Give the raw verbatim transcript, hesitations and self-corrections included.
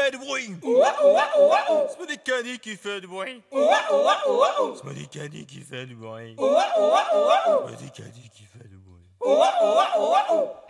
fait du bruit. Smoothie Candy qui fait du bruit. Smoothie Candy qui fait du bruit. Smoothie Candy qui fait du bruit.